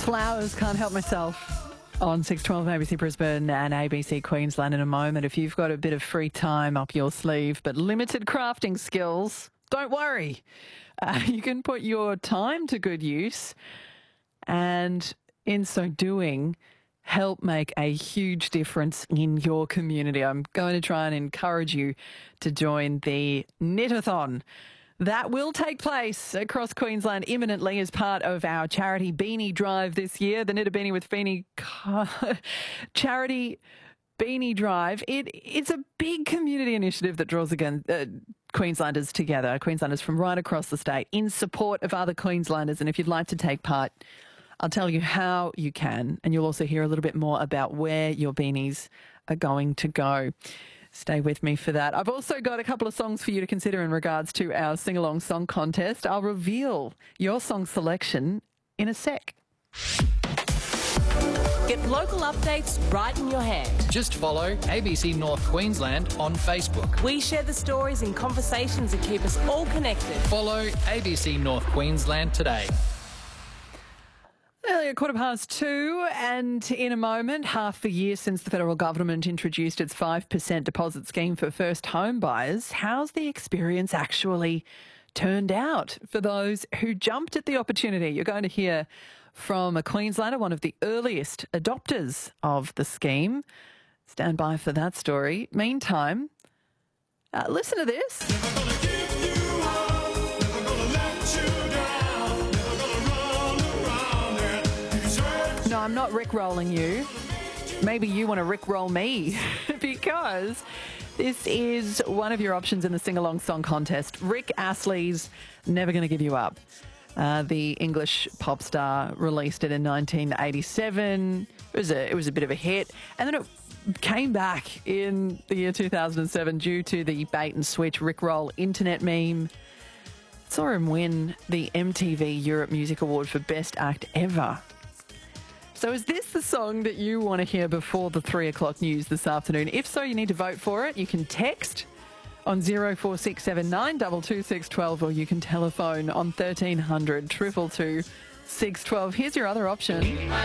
Flowers, Can't Help Myself on 612 ABC Brisbane and ABC Queensland in a moment. If you've got a bit of free time up your sleeve but limited crafting skills, don't worry. You can put your time to good use and in so doing, help make a huge difference in your community. I'm going to try and encourage you to join the Knit-a-thon. That will take place across Queensland imminently as part of our charity beanie drive this year. The Knit a Beanie with Beanie charity beanie drive. It's a big community initiative that draws again Queenslanders together, Queenslanders from right across the state in support of other Queenslanders. And if you'd like to take part, I'll tell you how you can, and you'll also hear a little bit more about where your beanies are going to go. Stay with me for that. I've also got a couple of songs for you to consider in regards to our sing-along song contest. I'll reveal your song selection in a sec. Get local updates right in your hand. Just follow ABC North Queensland on Facebook. We share the stories and conversations that keep us all connected. Follow ABC North Queensland today. Earlier, 2:15, and in a moment, half a year since the federal government introduced its 5% deposit scheme for first home buyers, how's the experience actually turned out for those who jumped at the opportunity? You're going to hear from a Queenslander, one of the earliest adopters of the scheme. Stand by for that story. Meantime, listen to this. No, I'm not rickrolling you. Maybe you want to rickroll me because this is one of your options in the sing-along song contest. Rick Astley's Never Gonna Give You Up. The English pop star released it in 1987. It was a bit of a hit. And then it came back in the year 2007 due to the bait and switch rickroll internet meme. Saw him win the MTV Europe Music Award for Best Act Ever. So is this the song that you want to hear before the 3 o'clock news this afternoon? If so, you need to vote for it. You can text on 04679 22612 or you can telephone on 1300 222 612. Here's your other option.